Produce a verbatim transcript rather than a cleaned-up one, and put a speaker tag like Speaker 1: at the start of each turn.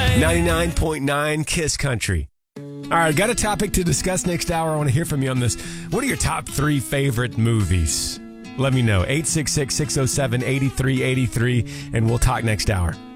Speaker 1: ninety-nine point nine Kiss Country. All right, got a topic to discuss next hour. I want to hear from you on this. What are your top three favorite movies? Let me know. eight six six, six oh seven, eight three eight three, and we'll talk next hour.